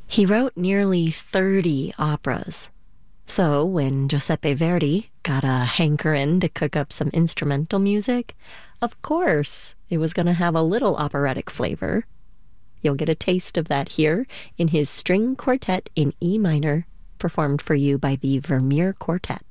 He wrote nearly 30 operas. So when Giuseppe Verdi got a hankerin' to cook up some instrumental music, of course it was going to have a little operatic flavor. You'll get a taste of that here in his string quartet in E minor, performed for you by the Vermeer Quartet.